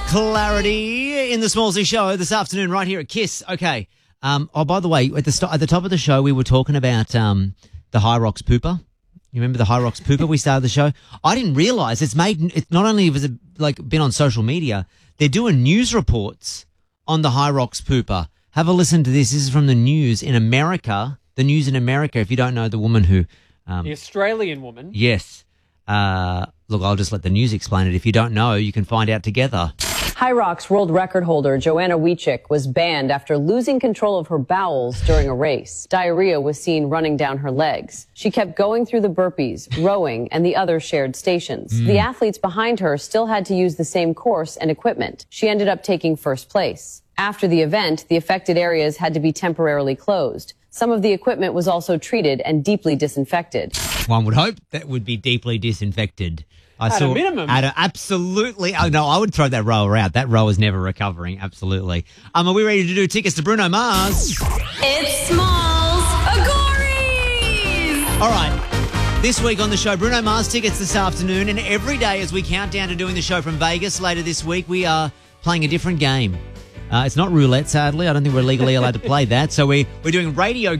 Clarity in the Smallsy Show this afternoon right here at KISS. Okay. By the way, at the top of the show, we were talking about the High Rocks Pooper. You remember the High Rocks Pooper? We started the show. I didn't realise it's not only has it been on social media, they're doing news reports on the High Rocks Pooper. Have a listen to this. This is from the news in America. The news in America. If you don't know the woman who, the Australian woman. Yes. Look, I'll just let the news explain it. If you don't know, you can find out together. High Rocks world record holder Joanna Wiechik was banned after losing control of her bowels during a race. Diarrhea was seen running down her legs. She kept going through the burpees, rowing, and the other shared stations. The athletes behind her still had to use the same course and equipment. She ended up taking first place. After the event, the affected areas had to be temporarily closed. Some of the equipment was also treated and deeply disinfected. One would hope that would be deeply disinfected. At a minimum. Absolutely. Oh, no, I would throw that rower out. That rower's never recovering. Absolutely. Are we ready to do tickets to Bruno Mars? It's Smalls Agories! All right. This week on the show, Bruno Mars tickets this afternoon. And every day as we count down to doing the show from Vegas later this week, we are playing a different game. It's not roulette, sadly. I don't think we're legally allowed to play that. So we're doing radio